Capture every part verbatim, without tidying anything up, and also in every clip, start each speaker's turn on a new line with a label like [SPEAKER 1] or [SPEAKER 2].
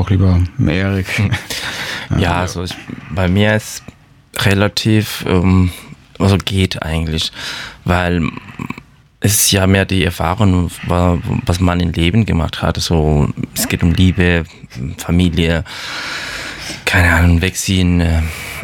[SPEAKER 1] doch lieber Erik.
[SPEAKER 2] Ja, also ich, bei mir ist relativ, ähm, also geht eigentlich, weil es ist ja mehr die Erfahrung, was man im Leben gemacht hat. Also es geht um Liebe, Familie, keine Ahnung, wegziehen, äh,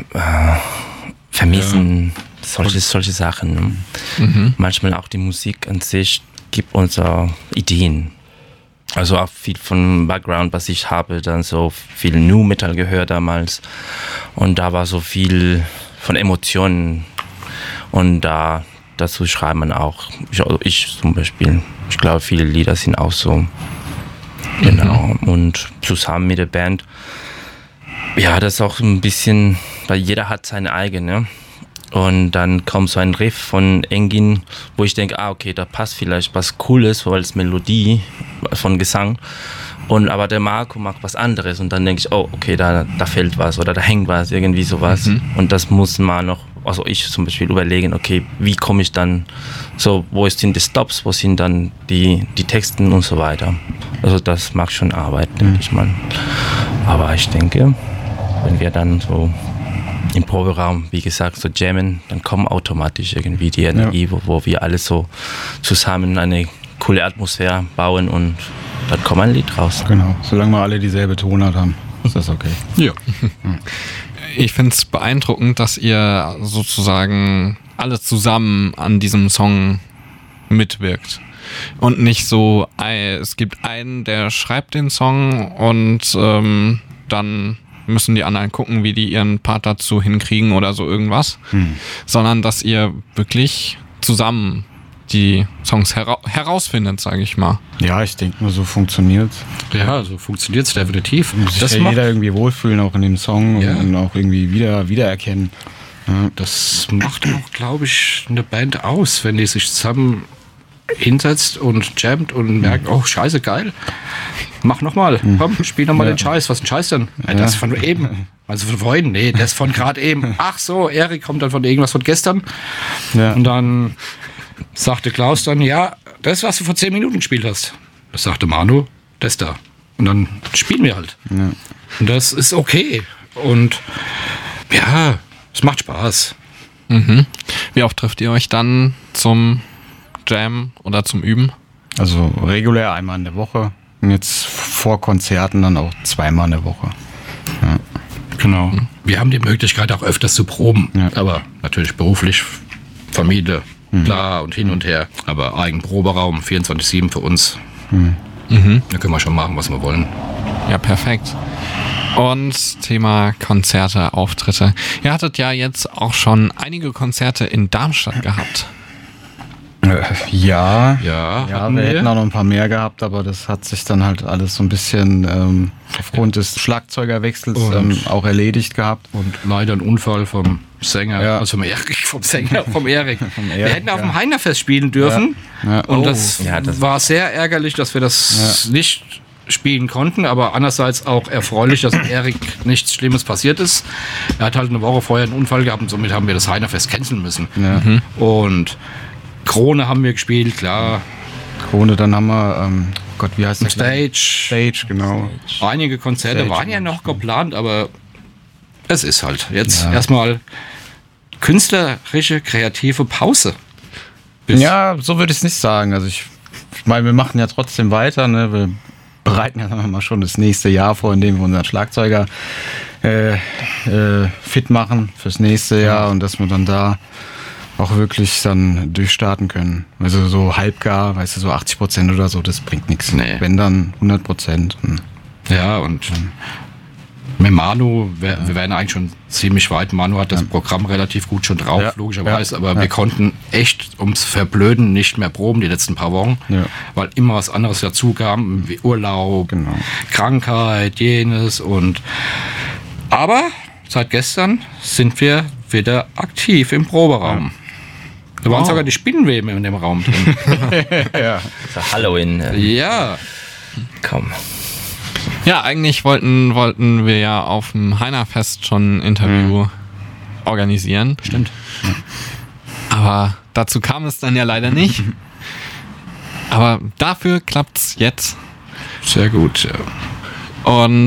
[SPEAKER 2] vermissen, ja. solche, solche Sachen. Ne? Mhm. Manchmal auch die Musik an sich gibt uns auch Ideen. Also auch viel von Background, was ich habe, dann so viel New Metal gehört damals. Und da war so viel von Emotionen. Und da dazu schreibt man auch, ich, also ich zum Beispiel, ich glaube, viele Lieder sind auch so. Genau. Mhm. Und zusammen mit der Band, ja, das ist auch ein bisschen, weil jeder hat seine eigene. Und dann kommt so ein Riff von Engin, wo ich denke, ah, okay, da passt vielleicht was Cooles, so als Melodie von Gesang. Und aber der Marco macht was anderes und dann denke ich, oh, okay, da, da fällt was oder da hängt was, irgendwie sowas. Mhm. Und das muss man noch, also ich zum Beispiel überlegen, okay, wie komme ich dann, so, wo sind die Stops, wo sind dann die, die Texten und so weiter. Also das macht schon Arbeit, denke mhm. ich mal. Aber ich denke, wenn wir dann so im Proberaum, wie gesagt, so jammen, dann kommt automatisch irgendwie die Energie, ja. wo, wo wir alle so zusammen eine coole Atmosphäre bauen und dann kommt ein Lied raus.
[SPEAKER 1] Genau, solange wir alle dieselbe Tonart haben, ist das okay.
[SPEAKER 3] Ja. Ich finde es beeindruckend, dass ihr sozusagen alle zusammen an diesem Song mitwirkt. Und nicht so, es gibt einen, der schreibt den Song und ähm, dann müssen die anderen gucken, wie die ihren Part dazu hinkriegen oder so irgendwas. Hm. Sondern, dass ihr wirklich zusammen die Songs hera- herausfindet, sage ich mal.
[SPEAKER 1] Ja, ich denke nur, so funktioniert.
[SPEAKER 4] Ja, so funktioniert es definitiv.
[SPEAKER 1] Muss sich ja jeder irgendwie wohlfühlen, auch in dem Song ja. und auch irgendwie wieder wiedererkennen.
[SPEAKER 4] Ja. Das macht auch, glaube ich, eine Band aus, wenn die sich zusammen hinsetzt und jammt und merkt, oh, scheiße, geil. Mach nochmal, komm, spiel nochmal ja. den Scheiß. Was ist ein Scheiß denn? Ja. Das von eben. Also von vorhin? Nee, das von gerade eben. Ach so, Erik kommt dann von irgendwas von gestern. Ja. Und dann sagte Klaus dann, ja, das, was du vor zehn Minuten gespielt hast. Das sagte Manu, das da. Und dann spielen wir halt. Ja. Und das ist okay. Und ja, es macht Spaß.
[SPEAKER 3] Mhm. Wie oft trifft ihr euch dann zum Jam oder zum Üben?
[SPEAKER 1] Also regulär einmal in der Woche. Und jetzt vor Konzerten dann auch zweimal in der Woche. Ja.
[SPEAKER 4] Genau. Mhm. Wir haben die Möglichkeit auch öfters zu proben. Ja. Aber natürlich beruflich, Familie, mhm. klar und hin und her. Aber Eigenproberaum, vierundzwanzig sieben für uns. Mhm. Mhm. Da können wir schon machen, was wir wollen.
[SPEAKER 3] Ja, perfekt. Und Thema Konzerte, Auftritte. Ihr hattet ja jetzt auch schon einige Konzerte in Darmstadt gehabt.
[SPEAKER 1] Ja,
[SPEAKER 4] ja,
[SPEAKER 1] ja wir, wir hätten auch noch ein paar mehr gehabt, aber das hat sich dann halt alles so ein bisschen ähm, aufgrund des Schlagzeugerwechsels ähm, auch erledigt gehabt.
[SPEAKER 4] Und leider ein Unfall vom Sänger, ja. also vom Erik, vom Sänger, vom Erik. vom Erik wir hätten auf dem ja. Heinerfest spielen dürfen ja. Ja. und oh. das, ja, das war sehr ärgerlich, dass wir das ja. nicht spielen konnten, aber andererseits auch erfreulich, dass Erik nichts Schlimmes passiert ist. Er hat halt eine Woche vorher einen Unfall gehabt und somit haben wir das Heinerfest canceln müssen. Ja. Mhm. Und Krone haben wir gespielt, klar.
[SPEAKER 1] Krone, dann haben wir, ähm, Gott, wie heißt das?
[SPEAKER 4] Stage.
[SPEAKER 1] Stage, genau.
[SPEAKER 4] Einige Konzerte Stage waren ja noch geplant, aber es ist halt jetzt ja. erstmal künstlerische, kreative Pause.
[SPEAKER 1] Bis ja, so würde ich es nicht sagen. Also ich, ich meine, wir machen ja trotzdem weiter, ne? Wir bereiten ja mal schon das nächste Jahr vor, indem wir unseren Schlagzeuger äh, äh, fit machen fürs nächste Jahr und dass wir dann da auch wirklich dann durchstarten können. Also so halbgar, weißt du, so achtzig Prozent oder so, das bringt nichts. Nee. Wenn dann hundert Prozent.
[SPEAKER 4] Ja, und mit Manu, wir, ja. wir wären eigentlich schon ziemlich weit. Manu hat das ja. Programm relativ gut schon drauf, ja. logischerweise, ja. aber ja. wir konnten echt ums Verblöden nicht mehr proben die letzten paar Wochen, ja. weil immer was anderes dazu kam, wie Urlaub, genau. Krankheit, jenes und aber seit gestern sind wir wieder aktiv im Proberaum. Ja. Da waren oh. sogar die Spinnenweben in dem Raum drin.
[SPEAKER 2] ja. Das ist Halloween.
[SPEAKER 4] Ja.
[SPEAKER 2] Komm.
[SPEAKER 3] Ja, eigentlich wollten, wollten wir ja auf dem Heinerfest schon ein Interview mhm. organisieren.
[SPEAKER 4] Stimmt.
[SPEAKER 3] Aber dazu kam es dann ja leider nicht. Aber dafür klappt's jetzt.
[SPEAKER 4] Sehr gut, ja.
[SPEAKER 3] Und